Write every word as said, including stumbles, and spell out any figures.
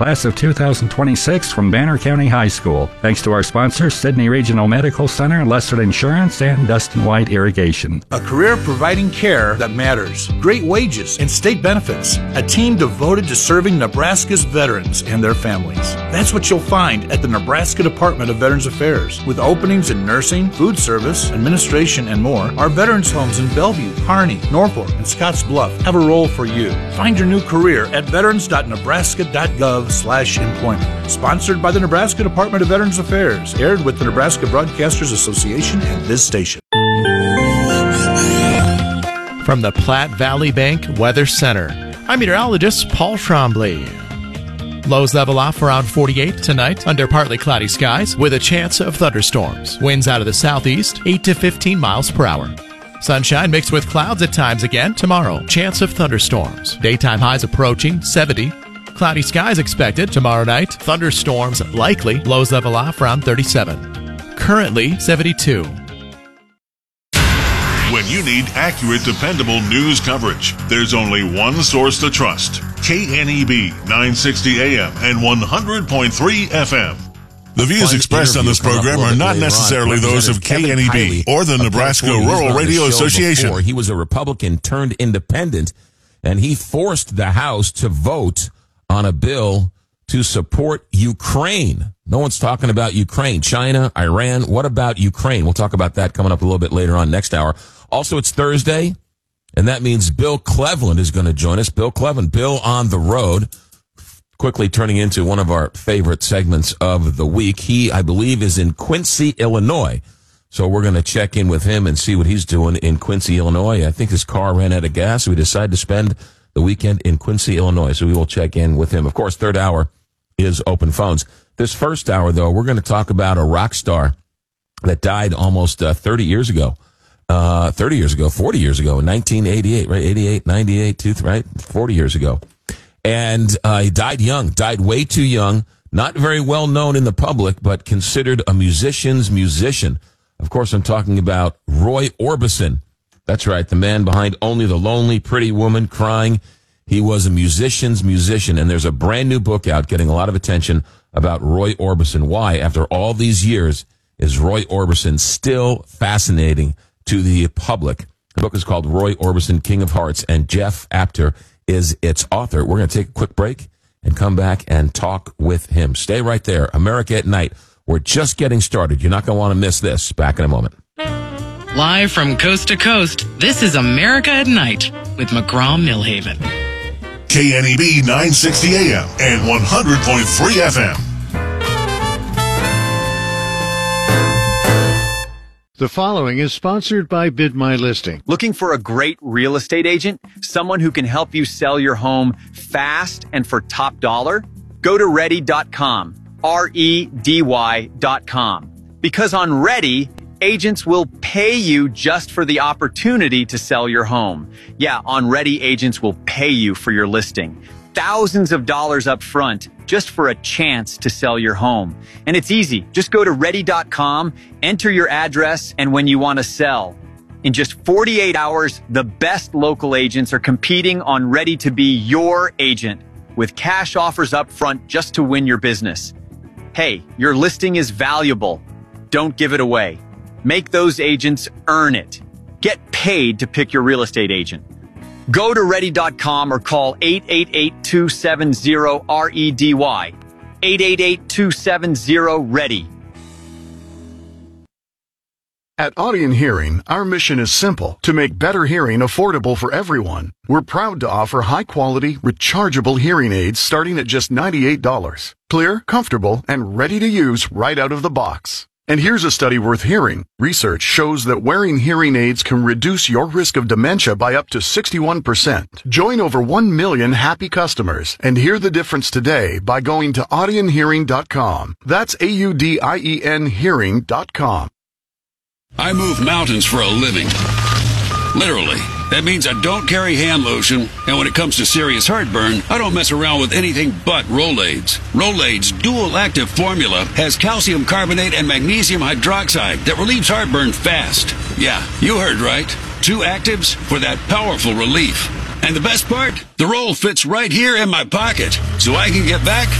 class of two thousand twenty-six from Banner County High School. Thanks to our sponsors, Sydney Regional Medical Center, Lessard Insurance, and Dustin White Irrigation. A career providing care that matters. Great wages and state benefits. A team devoted to serving Nebraska's veterans and their families. That's what you'll find at the Nebraska Department of Veterans Affairs. With openings in nursing, food service, administration, and more, our veterans homes in Bellevue, Kearney, Norfolk, and Scotts Bluff have a role for you. Find your new career at veterans dot nebraska dot gov slash employment. Sponsored by the Nebraska Department of Veterans Affairs. Aired with the Nebraska Broadcasters Association and this station. From the Platte Valley Bank Weather Center, I'm meteorologist Paul Trombley. Lows level off around forty-eight tonight under partly cloudy skies with a chance of thunderstorms. Winds out of the southeast, eight to fifteen miles per hour. Sunshine mixed with clouds at times again tomorrow. Chance of thunderstorms. Daytime highs approaching seventy. Cloudy skies expected tomorrow night. Thunderstorms likely. Lows level off around thirty-seven. Currently seventy-two. When you need accurate, dependable news coverage, there's only one source to trust. K N E B nine sixty A M and one hundred point three F M. The views expressed on this program are not necessarily those of K N E B or the Nebraska Rural Radio Association. He was a Republican turned independent, and he forced the House to vote on a bill to support Ukraine. No one's talking about Ukraine, China, Iran. What about Ukraine? We'll talk about that coming up a little bit later on next hour. Also, it's Thursday, and that means Bill Cleveland is going to join us. Bill Cleveland, Bill on the road. Quickly turning into one of our favorite segments of the week. He, I believe, is in Quincy, Illinois. So we're going to check in with him and see what he's doing in Quincy, Illinois. I think his car ran out of gas, so we decided to spend the weekend in Quincy, Illinois. So we will check in with him. Of course, third hour is open phones. This first hour, though, we're going to talk about a rock star that died almost uh, thirty years ago. Uh, thirty years ago, forty years ago, in nineteen eighty-eight, right? eighty-eight, ninety-eight, two, right? forty years ago. And uh, he died young, died way too young, not very well known in the public, but considered a musician's musician. Of course, I'm talking about Roy Orbison. That's right, the man behind Only the Lonely, Pretty Woman, Crying. He was a musician's musician, and there's a brand new book out getting a lot of attention about Roy Orbison. Why, after all these years, is Roy Orbison still fascinating to the public? The book is called Roy Orbison, King of Hearts, and Jeff Apter is its author. We're going to take a quick break and come back and talk with him. Stay right there. America at Night. We're just getting started. You're not going to want to miss this. Back in a moment. Live from coast to coast, this is America at Night with McGraw-Millhaven. K N E B nine sixty A M and one hundred point three F M. The following is sponsored by Bid My Listing. Looking for a great real estate agent? Someone who can help you sell your home fast and for top dollar? Go to ready dot com, R E D Y dot com. Because on Ready, agents will pay you just for the opportunity to sell your home. Yeah, on Ready, agents will pay you for your listing. Thousands of dollars up front just for a chance to sell your home. And it's easy. Just go to ready dot com, enter your address, and when you want to sell. In just forty-eight hours, the best local agents are competing on Ready to be your agent with cash offers up front just to win your business. Hey, your listing is valuable. Don't give it away. Make those agents earn it. Get paid to pick your real estate agent. Go to ready dot com or call eight eight eight, two seven zero, R E D Y. eight eight eight, two seven zero, READY. At Audion Hearing, our mission is simple: to make better hearing affordable for everyone. We're proud to offer high-quality, rechargeable hearing aids starting at just ninety-eight dollars. Clear, comfortable, and ready to use right out of the box. And here's a study worth hearing. Research shows that wearing hearing aids can reduce your risk of dementia by up to sixty-one percent. Join over one million happy customers and hear the difference today by going to audion hearing dot com. That's A U D I E N hearing dot com. I move mountains for a living. Literally. That means I don't carry hand lotion, and when it comes to serious heartburn, I don't mess around with anything but Rolaids. Rolaids' dual-active formula has calcium carbonate and magnesium hydroxide that relieves heartburn fast. Yeah, you heard right. Two actives for that powerful relief. And the best part? The roll fits right here in my pocket, so I can get back